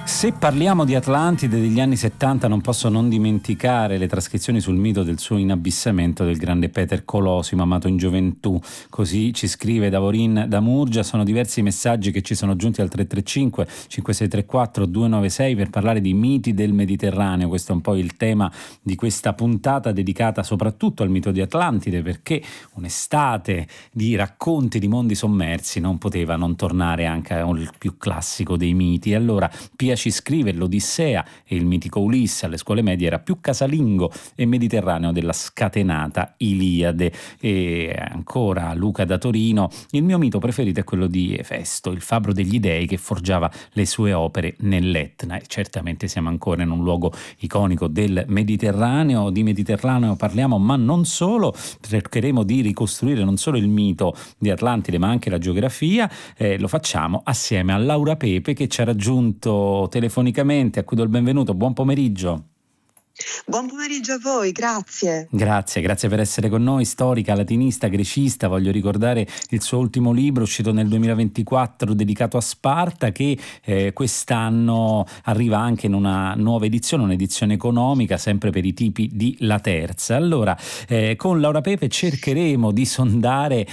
Se parliamo di Atlantide degli anni 70 non posso non dimenticare le trascrizioni sul mito del suo inabissamento del grande Peter Colosimo, amato in gioventù. Così ci scrive Davorin da Murgia. Sono diversi i messaggi che ci sono giunti al 335 5634 296 per parlare di miti del Mediterraneo. Questo è un po' il tema di questa puntata dedicata soprattutto al mito di Atlantide, perché un'estate di racconti di mondi sommersi non poteva non tornare anche al più classico dei miti. Allora Pia ci scrive: l'Odissea e il mitico Ulisse alle scuole medie era più casalingo e mediterraneo della scatenata Iliade. E ancora Luca da Torino: il mio mito preferito è quello di Efesto, il fabbro degli dei che forgiava le sue opere nell'Etna. E certamente siamo ancora in un luogo iconico del Mediterraneo. Di Mediterraneo parliamo, ma non solo. Cercheremo di ricostruire non solo il mito di Atlantide ma anche la geografia. Lo facciamo assieme a Laura Pepe, che ci ha raggiunto telefonicamente, a cui do il benvenuto. Buon pomeriggio. Buon pomeriggio a voi, grazie. Grazie per essere con noi. Storica, latinista, grecista. Voglio ricordare il suo ultimo libro uscito nel 2024 dedicato a Sparta, che quest'anno arriva anche in una nuova edizione, un'edizione economica, sempre per i tipi di La Terza. Allora, con Laura Pepe cercheremo di sondare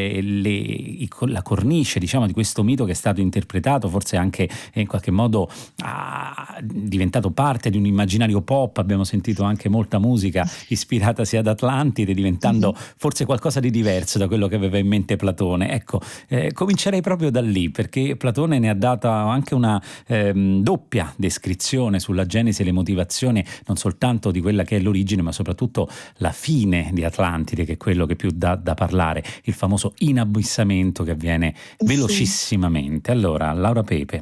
la cornice, diciamo, di questo mito che è stato interpretato, forse anche in qualche modo diventato parte di un immaginario pop. Abbiamo sentito anche molta musica ispirata sia ad Atlantide, diventando forse qualcosa di diverso da quello che aveva in mente Platone. Ecco, comincerei proprio da lì, perché Platone ne ha data anche una doppia descrizione sulla genesi e le motivazioni, non soltanto di quella che è l'origine, ma soprattutto la fine di Atlantide, che è quello che più dà da parlare, il famoso inabissamento che avviene velocissimamente. Allora, Laura Pepe.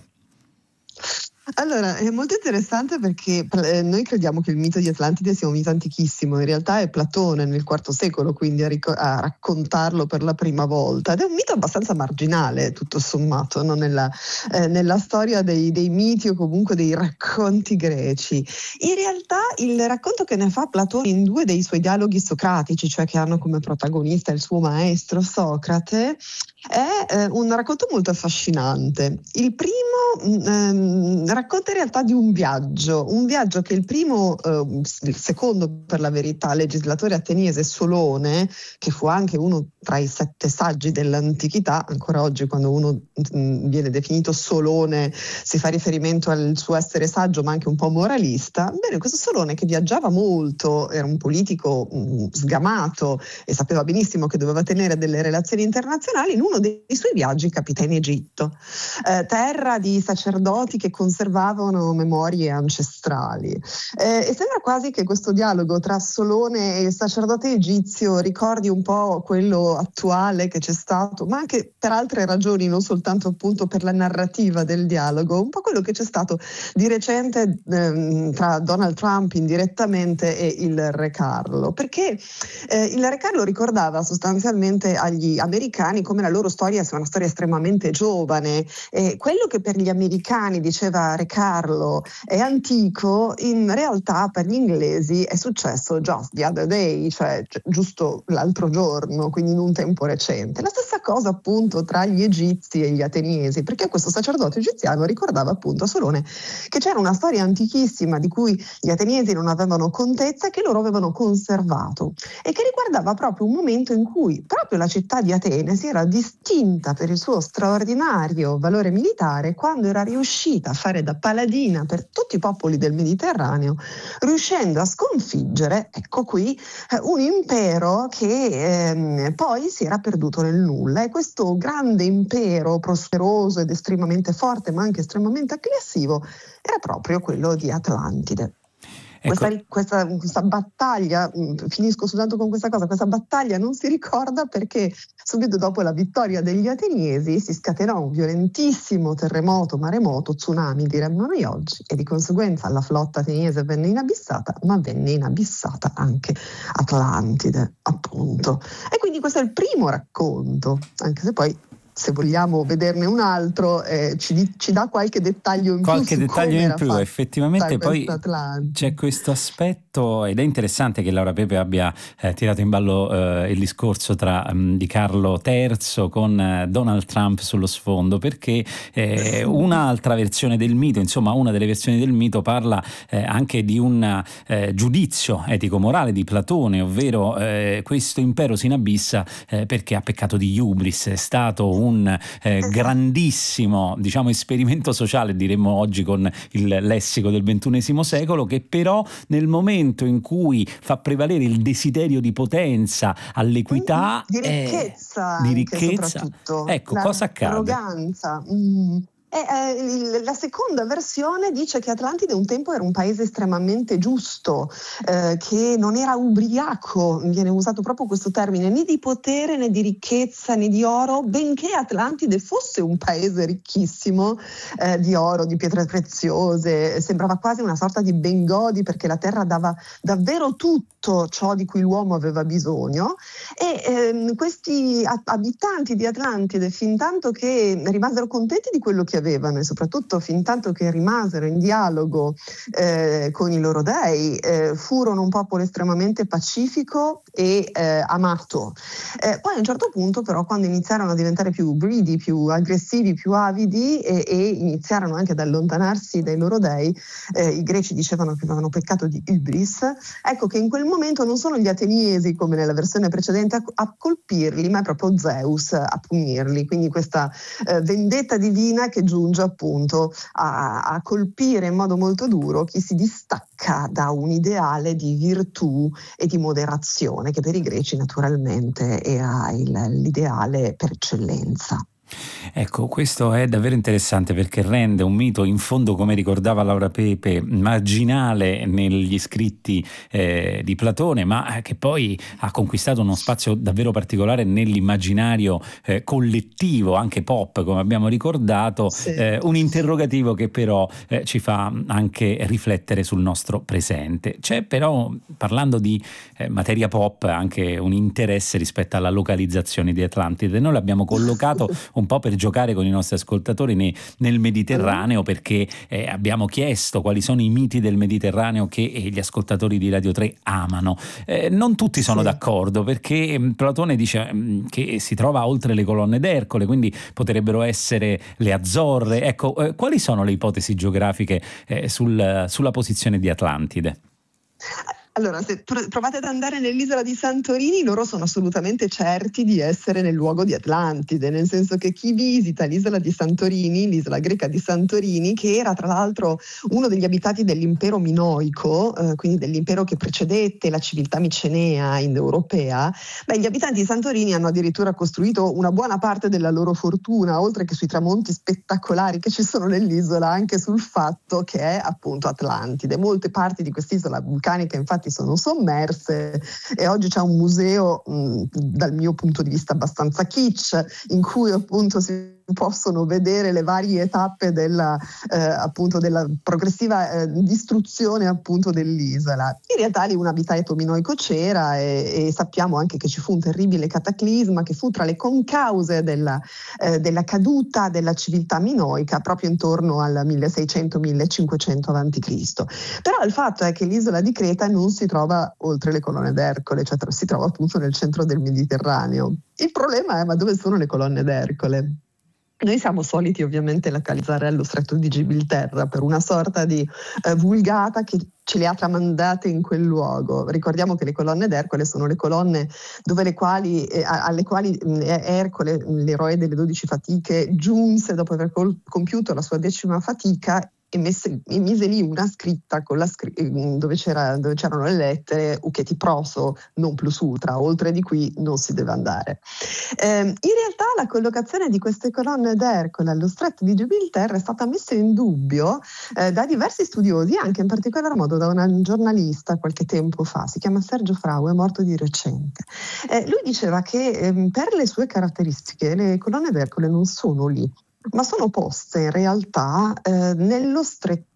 Allora, è molto interessante perché noi crediamo che il mito di Atlantide sia un mito antichissimo, in realtà è Platone nel IV secolo, quindi a raccontarlo per la prima volta, ed è un mito abbastanza marginale tutto sommato, no? nella storia dei miti o comunque dei racconti greci. In realtà il racconto che ne fa Platone in due dei suoi dialoghi socratici, cioè che hanno come protagonista il suo maestro Socrate, è un racconto molto affascinante. Il primo racconta in realtà di un viaggio che il secondo per la verità, legislatore ateniese Solone, che fu anche uno tra i 7 saggi dell'antichità. Ancora oggi quando uno viene definito Solone si fa riferimento al suo essere saggio ma anche un po' moralista. Bene, questo Solone, che viaggiava molto, era un politico sgamato e sapeva benissimo che doveva tenere delle relazioni internazionali, in uno dei suoi viaggi capita in Egitto, terra di sacerdoti che conservavano memorie ancestrali, e sembra quasi che questo dialogo tra Solone e il sacerdote egizio ricordi un po' quello attuale che c'è stato, ma anche per altre ragioni, non soltanto appunto per la narrativa del dialogo, un po' quello che c'è stato di recente tra Donald Trump indirettamente e il Re Carlo, perché il Re Carlo ricordava sostanzialmente agli americani come la loro storia sia una storia estremamente giovane, e quello che per gli americani, diceva Re Carlo, è antico, in realtà per gli inglesi è successo just the other day, cioè giusto l'altro giorno, quindi in un tempo recente. La stessa cosa appunto tra gli egizi e gli ateniesi, perché questo sacerdote egiziano ricordava appunto a Solone che c'era una storia antichissima di cui gli ateniesi non avevano contezza e che loro avevano conservato, e che riguardava proprio un momento in cui proprio la città di Atene si era distinta per il suo straordinario valore militare quando era riuscita a fare da paladina per tutti i popoli del Mediterraneo, riuscendo a sconfiggere, ecco qui, un impero che poi si era perduto nel nulla. E questo grande impero prosperoso ed estremamente forte ma anche estremamente aggressivo era proprio quello di Atlantide. Ecco. Questa battaglia, finisco soltanto con questa cosa, questa battaglia non si ricorda perché subito dopo la vittoria degli ateniesi si scatenò un violentissimo terremoto, maremoto, tsunami diremmo noi oggi, e di conseguenza la flotta ateniese venne inabissata, ma venne inabissata anche Atlantide, appunto. E quindi questo è il primo racconto, anche se poi se vogliamo vederne un altro, ci dà qualche dettaglio in più. Qualche dettaglio in più, effettivamente. Poi Atlantide. c'è questo aspetto, ed è interessante che Laura Pepe abbia tirato in ballo il discorso di Carlo III con Donald Trump sullo sfondo, perché un'altra versione del mito, insomma una delle versioni del mito, parla anche di un giudizio etico-morale di Platone, ovvero questo impero si inabissa perché ha peccato di hubris. È stato un grandissimo, diciamo, esperimento sociale, diremmo oggi con il lessico del XXI secolo, che però nel momento in cui fa prevalere il desiderio di potenza all'equità, di ricchezza, di ricchezza, soprattutto, ecco cosa accade? L'arroganza. La seconda versione dice che Atlantide un tempo era un paese estremamente giusto, che non era ubriaco, viene usato proprio questo termine, né di potere né di ricchezza né di oro, benché Atlantide fosse un paese ricchissimo di oro, di pietre preziose, sembrava quasi una sorta di Bengodi, perché la terra dava davvero tutto ciò di cui l'uomo aveva bisogno, e questi abitanti di Atlantide, fin tanto che rimasero contenti di quello che avevano e soprattutto fin tanto che rimasero in dialogo con i loro dei, furono un popolo estremamente pacifico e amato. Poi a un certo punto però, quando iniziarono a diventare più greedy, più aggressivi, più avidi e iniziarono anche ad allontanarsi dai loro dei, i greci dicevano che avevano peccato di hubris, ecco che in quel momento non sono gli ateniesi, come nella versione precedente, a colpirli, ma è proprio Zeus a punirli, quindi questa vendetta divina che giunge appunto a colpire in modo molto duro chi si distacca da un ideale di virtù e di moderazione, che per i greci naturalmente era l'ideale per eccellenza. Ecco, questo è davvero interessante, perché rende un mito, in fondo, come ricordava Laura Pepe, marginale negli scritti di Platone, ma che poi ha conquistato uno spazio davvero particolare nell'immaginario collettivo, anche pop, come abbiamo ricordato. Sì. Un interrogativo che però ci fa anche riflettere sul nostro presente. C'è però, parlando di materia pop, anche un interesse rispetto alla localizzazione di Atlantide. Noi l'abbiamo collocato un po' per giocare con i nostri ascoltatori nel Mediterraneo, perché abbiamo chiesto quali sono i miti del Mediterraneo che gli ascoltatori di Radio 3 amano. Non tutti sono d'accordo, perché Platone dice che si trova oltre le colonne d'Ercole, quindi potrebbero essere le Azzorre. Ecco, quali sono le ipotesi geografiche sulla posizione di Atlantide? Allora, se provate ad andare nell'isola di Santorini, loro sono assolutamente certi di essere nel luogo di Atlantide, nel senso che chi visita l'isola di Santorini, l'isola greca di Santorini, che era tra l'altro uno degli abitati dell'impero minoico, quindi dell'impero che precedette la civiltà micenea indoeuropea, gli abitanti di Santorini hanno addirittura costruito una buona parte della loro fortuna, oltre che sui tramonti spettacolari che ci sono nell'isola, anche sul fatto che è appunto Atlantide. Molte parti di quest'isola vulcanica infatti sono sommerse e oggi c'è un museo dal mio punto di vista abbastanza kitsch, in cui appunto si possono vedere le varie tappe della progressiva distruzione appunto dell'isola. In realtà lì un abitato minoico c'era e sappiamo anche che ci fu un terribile cataclisma che fu tra le concause della caduta della civiltà minoica proprio intorno al 1600-1500 a.C. Però il fatto è che l'isola di Creta non si trova oltre le colonne d'Ercole, cioè si trova appunto nel centro del Mediterraneo. Il problema è: ma dove sono le colonne d'Ercole? Noi siamo soliti ovviamente localizzare allo stretto di Gibilterra per una sorta di vulgata che ce le ha tramandate in quel luogo. Ricordiamo che le colonne d'Ercole sono le colonne alle quali Ercole, l'eroe delle 12 fatiche, giunse dopo aver compiuto la sua 10ª fatica e mise lì una scritta con dove c'erano le lettere Uceti proso non plus ultra, oltre di qui non si deve andare. In realtà la collocazione di queste colonne d'Ercole allo stretto di Gibilterra è stata messa in dubbio da diversi studiosi, anche in particolar modo da una giornalista qualche tempo fa, si chiama Sergio Frau, è morto di recente. Lui diceva che per le sue caratteristiche le colonne d'Ercole non sono lì, ma sono poste in realtà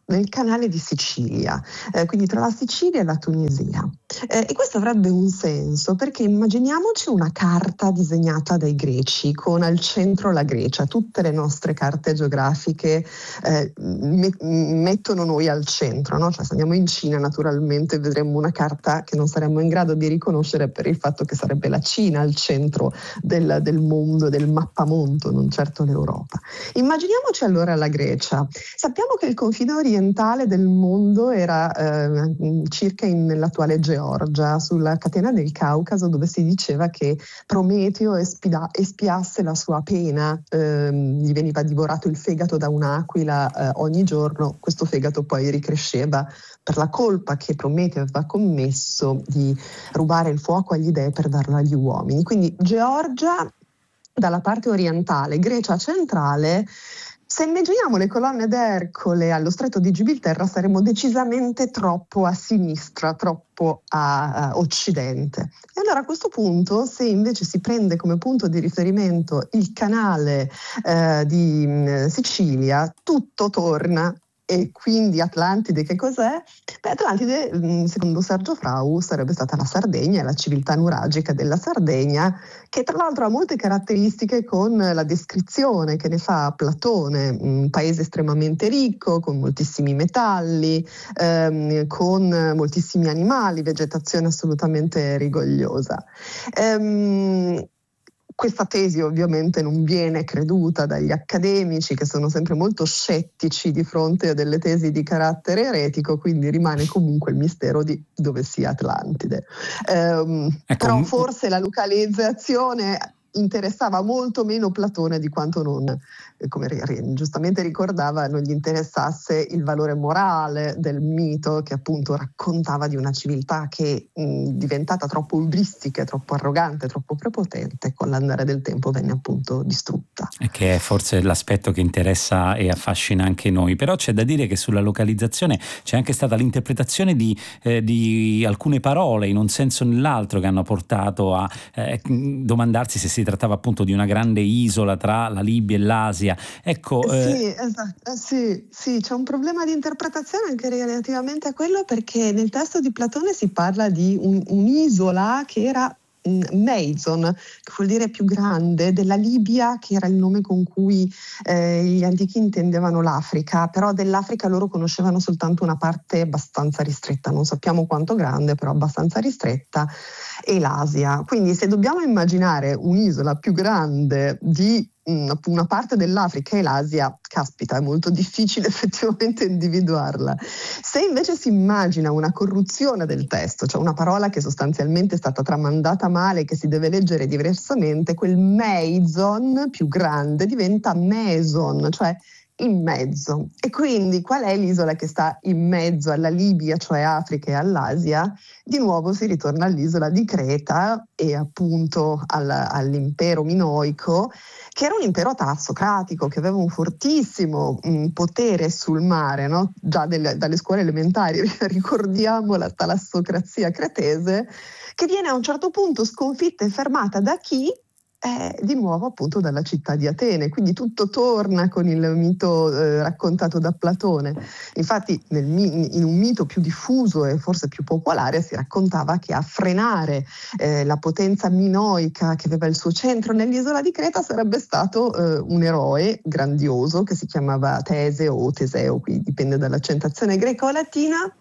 nel canale di Sicilia, quindi tra la Sicilia e la Tunisia. E questo avrebbe un senso, perché immaginiamoci una carta disegnata dai greci con al centro la Grecia. Tutte le nostre carte geografiche mettono noi al centro, no? Cioè, se andiamo in Cina naturalmente vedremo una carta che non saremmo in grado di riconoscere per il fatto che sarebbe la Cina al centro del mondo, del mappamondo, non certo l'Europa. Immaginiamoci allora la Grecia. Sappiamo che il confine orientale del mondo era circa nell'attuale Georgia, sulla catena del Caucaso, dove si diceva che Prometeo espiasse la sua pena, gli veniva divorato il fegato da un'aquila ogni giorno. Questo fegato poi ricresceva per la colpa che Prometeo aveva commesso di rubare il fuoco agli dei per darlo agli uomini. Quindi Georgia dalla parte orientale, Grecia centrale. Se immaginiamo le colonne d'Ercole allo stretto di Gibilterra saremmo decisamente troppo a sinistra, troppo a occidente. E allora a questo punto, se invece si prende come punto di riferimento il canale di Sicilia, tutto torna. E quindi Atlantide che cos'è? Beh, Atlantide, secondo Sergio Frau, sarebbe stata la Sardegna, la civiltà nuragica della Sardegna, che tra l'altro ha molte caratteristiche con la descrizione che ne fa Platone, un paese estremamente ricco, con moltissimi metalli, con moltissimi animali, vegetazione assolutamente rigogliosa. Questa tesi ovviamente non viene creduta dagli accademici, che sono sempre molto scettici di fronte a delle tesi di carattere eretico, quindi rimane comunque il mistero di dove sia Atlantide. Però forse la localizzazione interessava molto meno Platone di quanto non, come giustamente ricordava, non gli interessasse il valore morale del mito, che appunto raccontava di una civiltà che diventata troppo egoistica, troppo arrogante, troppo prepotente, con l'andare del tempo venne appunto distrutta. E che è forse l'aspetto che interessa e affascina anche noi. Però c'è da dire che sulla localizzazione c'è anche stata l'interpretazione di alcune parole in un senso o nell'altro, che hanno portato a domandarsi se si trattava appunto di una grande isola tra la Libia e l'Asia. Ecco, sì, esatto, sì, c'è un problema di interpretazione anche relativamente a quello, perché nel testo di Platone si parla di un'isola che era Meizon, che vuol dire più grande, della Libia, che era il nome con cui gli antichi intendevano l'Africa, però dell'Africa loro conoscevano soltanto una parte abbastanza ristretta, non sappiamo quanto grande, però abbastanza ristretta, e l'Asia. Quindi se dobbiamo immaginare un'isola più grande di una parte dell'Africa e l'Asia, caspita, è molto difficile effettivamente individuarla. Se invece si immagina una corruzione del testo, cioè una parola che sostanzialmente è stata tramandata male, che si deve leggere diversamente, quel Meizon più grande diventa Meson, cioè in mezzo. E quindi qual è l'isola che sta in mezzo alla Libia, cioè Africa, e all'Asia? Di nuovo si ritorna all'isola di Creta e appunto all'impero minoico, che era un impero tassocratico, che aveva un fortissimo potere sul mare, no? Già dalle scuole elementari ricordiamo la talassocrazia cretese, che viene a un certo punto sconfitta e fermata da chi? Di nuovo appunto dalla città di Atene, quindi tutto torna con il mito raccontato da Platone. Infatti in un mito più diffuso e forse più popolare si raccontava che a frenare la potenza minoica che aveva il suo centro nell'isola di Creta sarebbe stato un eroe grandioso che si chiamava Teseo o Teseo, qui dipende dall'accentazione greca o latina,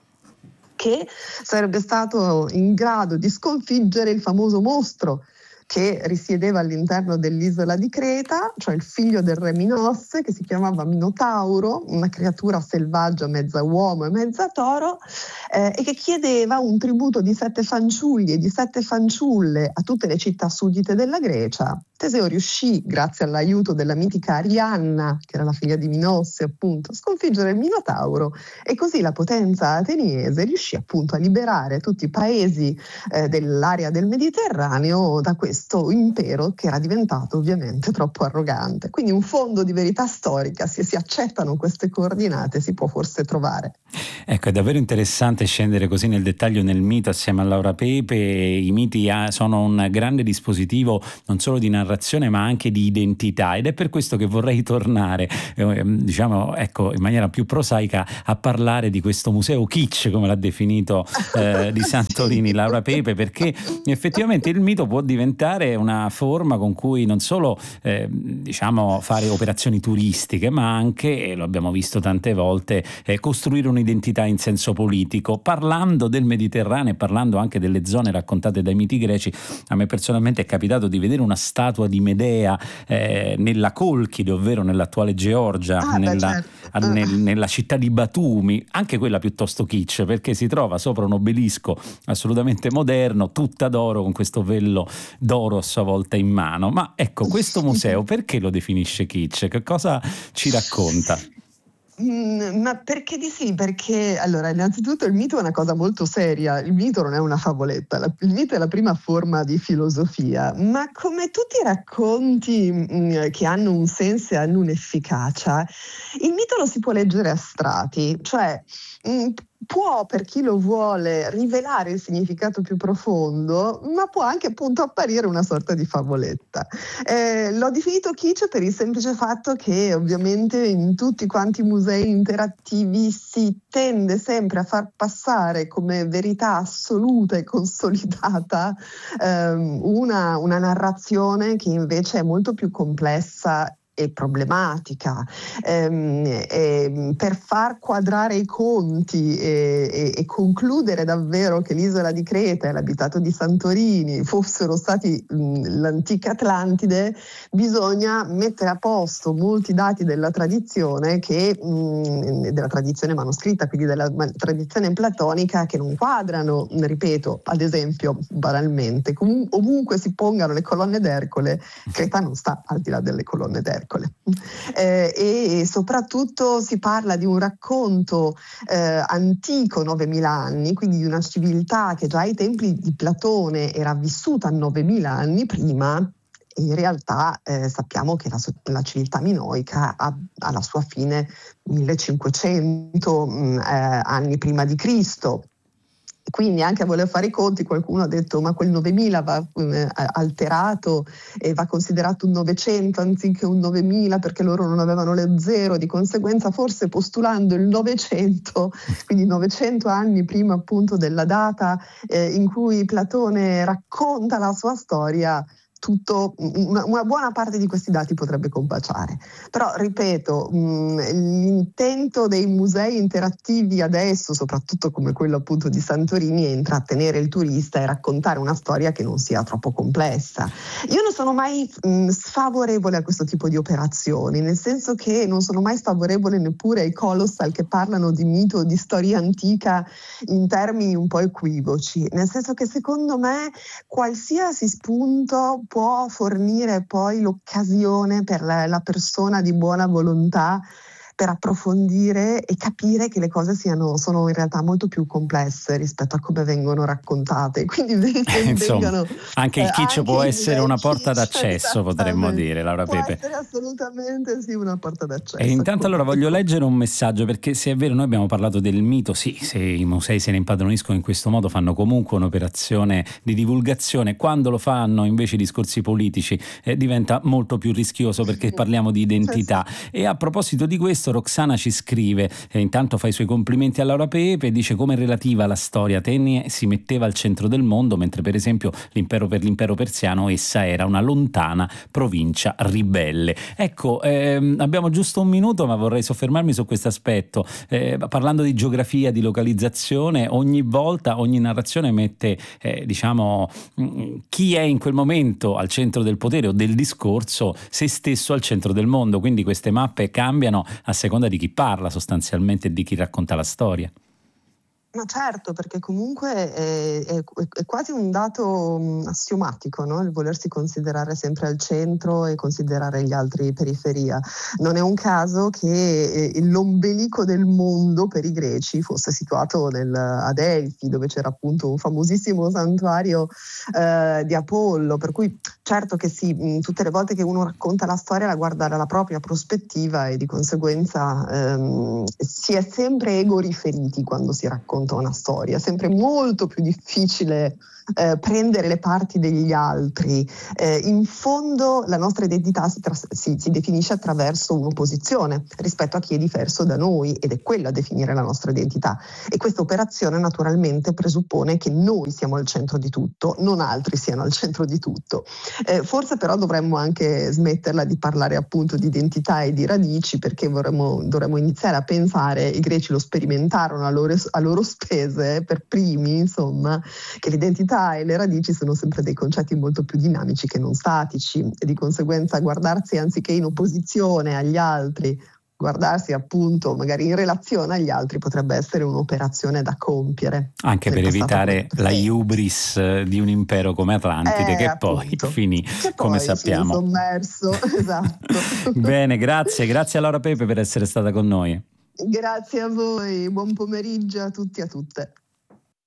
che sarebbe stato in grado di sconfiggere il famoso mostro che risiedeva all'interno dell'isola di Creta, cioè il figlio del re Minosse, che si chiamava Minotauro, una creatura selvaggia mezza uomo e mezza toro, e che chiedeva un tributo di 7 fanciulli e di 7 fanciulle a tutte le città suddite della Grecia. Teseo riuscì, grazie all'aiuto della mitica Arianna, che era la figlia di Minosse appunto, a sconfiggere il Minotauro, e così la potenza ateniese riuscì appunto a liberare tutti i paesi dell'area del Mediterraneo da questo impero che era diventato ovviamente troppo arrogante. Quindi un fondo di verità storica, se si accettano queste coordinate, si può forse trovare. Ecco, è davvero interessante scendere così nel dettaglio nel mito assieme a Laura Pepe. I miti sono un grande dispositivo non solo di narrazione narrazione ma anche di identità, ed è per questo che vorrei tornare diciamo, ecco, in maniera più prosaica a parlare di questo museo kitsch, come l'ha definito di Santorini Laura Pepe, perché effettivamente il mito può diventare una forma con cui non solo diciamo fare operazioni turistiche, ma anche, lo abbiamo visto tante volte, costruire un'identità in senso politico. Parlando del Mediterraneo e parlando anche delle zone raccontate dai miti greci, a me personalmente è capitato di vedere una statua di Medea nella Colchide, ovvero nell'attuale Georgia, nella città di Batumi, anche quella piuttosto kitsch, perché si trova sopra un obelisco assolutamente moderno, tutta d'oro, con questo vello d'oro a sua volta in mano. Ma ecco, questo museo perché lo definisce kitsch? Che cosa ci racconta? Ma perché di sì? Perché allora, innanzitutto il mito è una cosa molto seria, il mito non è una favoletta, il mito è la prima forma di filosofia, ma come tutti i racconti che hanno un senso e hanno un'efficacia, il mito lo si può leggere a strati, cioè può, per chi lo vuole, rivelare il significato più profondo, ma può anche appunto apparire una sorta di favoletta. L'ho definito kitsch per il semplice fatto che ovviamente in tutti quanti i musei interattivi si tende sempre a far passare come verità assoluta e consolidata una narrazione che invece è molto più complessa e problematica. Per far quadrare i conti e concludere davvero che l'isola di Creta e l'abitato di Santorini fossero stati l'antica Atlantide, bisogna mettere a posto molti dati della tradizione della tradizione manoscritta, quindi della tradizione platonica, che non quadrano. Ripeto, ad esempio, banalmente, ovunque si pongano le colonne d'Ercole, Creta non sta al di là delle colonne d'Ercole. E soprattutto si parla di un racconto antico, 9000 anni, quindi di una civiltà che già ai tempi di Platone era vissuta 9000 anni prima. In realtà sappiamo che la civiltà minoica ha la sua fine 1500 anni prima di Cristo. Quindi anche a voler fare i conti qualcuno ha detto ma quel 9000 va alterato e va considerato un 900 anziché un 9000 perché loro non avevano le zero, di conseguenza forse postulando il 900, quindi 900 anni prima appunto della data in cui Platone racconta la sua storia, una buona parte di questi dati potrebbe combaciare. Però ripeto, l'intento dei musei interattivi adesso, soprattutto come quello appunto di Santorini, è intrattenere il turista e raccontare una storia che non sia troppo complessa. Io non sono mai sfavorevole a questo tipo di operazioni, nel senso che non sono mai sfavorevole neppure ai colossal che parlano di mito o di storia antica in termini un po' equivoci, nel senso che secondo me qualsiasi spunto può fornire poi l'occasione per la persona di buona volontà per approfondire e capire che le cose sono in realtà molto più complesse rispetto a come vengono raccontate. Quindi insomma, anche il kitsch può essere una porta d'accesso, potremmo dire, Laura Può Pepe. essere assolutamente sì una porta d'accesso. E intanto allora voglio leggere un messaggio, perché se è vero noi abbiamo parlato del mito, sì, se i musei se ne impadroniscono in questo modo fanno comunque un'operazione di divulgazione, quando lo fanno invece discorsi politici diventa molto più rischioso, perché parliamo di identità. E a proposito di questo Roxana ci scrive, intanto fa i suoi complimenti a Laura Pepe, dice come relativa alla storia Atene si metteva al centro del mondo, mentre per esempio l'impero persiano essa era una lontana provincia ribelle. Ecco, abbiamo giusto un minuto, ma vorrei soffermarmi su questo aspetto. Parlando di geografia, di localizzazione, ogni volta, ogni narrazione mette chi è in quel momento al centro del potere o del discorso, se stesso al centro del mondo, quindi queste mappe cambiano a seconda di chi parla sostanzialmente e di chi racconta la storia. Ma certo, perché comunque è quasi un dato assiomatico, no? Il volersi considerare sempre al centro e considerare gli altri periferia. Non è un caso che l'ombelico del mondo per i greci fosse situato a Delfi, dove c'era appunto un famosissimo santuario di Apollo, per cui certo che sì, tutte le volte che uno racconta la storia la guarda dalla propria prospettiva e di conseguenza si è sempre ego riferiti quando si racconta racconta una storia, è sempre molto più difficile prendere le parti degli altri. In fondo la nostra identità si definisce attraverso un'opposizione rispetto a chi è diverso da noi, ed è quella a definire la nostra identità, e questa operazione naturalmente presuppone che noi siamo al centro di tutto, non altri siano al centro di tutto. Forse però dovremmo anche smetterla di parlare appunto di identità e di radici, perché dovremmo iniziare a pensare, i greci lo sperimentarono a loro spese per primi, insomma, che l'identità e le radici sono sempre dei concetti molto più dinamici che non statici, e di conseguenza guardarsi anziché in opposizione agli altri, guardarsi appunto magari in relazione agli altri potrebbe essere un'operazione da compiere. Anche per evitare la hubris di un impero come Atlantide che poi finì come sappiamo sommerso. Esatto. Bene, grazie a Laura Pepe per essere stata con noi. Grazie a voi, buon pomeriggio a tutti e a tutte.